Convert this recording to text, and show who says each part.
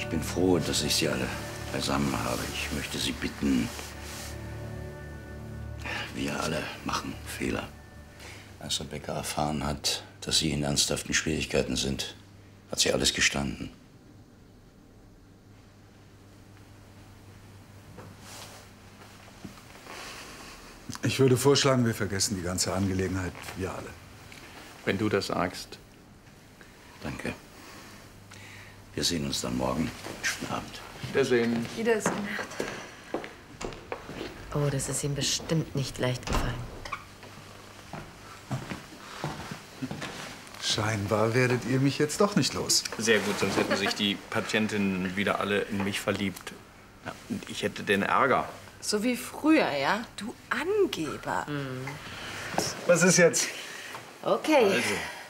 Speaker 1: Ich bin froh, dass ich Sie alle beisammen habe. Ich möchte Sie bitten, wir alle machen Fehler. Als Rebecca erfahren hat, dass Sie in ernsthaften Schwierigkeiten sind, hat sie alles gestanden.
Speaker 2: Ich würde vorschlagen, wir vergessen die ganze Angelegenheit, wir alle.
Speaker 3: Wenn du das sagst.
Speaker 1: Danke. Wir sehen uns dann morgen. Schönen Abend.
Speaker 3: Wiedersehen.
Speaker 4: Wiedersehen.
Speaker 5: Oh, das ist ihm bestimmt nicht leicht gefallen.
Speaker 2: Scheinbar werdet ihr mich jetzt doch nicht los.
Speaker 3: Sehr gut, sonst hätten sich die Patientinnen wieder alle in mich verliebt. Ja, und ich hätte den Ärger.
Speaker 4: So wie früher, ja? Du Angeber.
Speaker 2: Was ist jetzt?
Speaker 5: Okay.
Speaker 3: Also.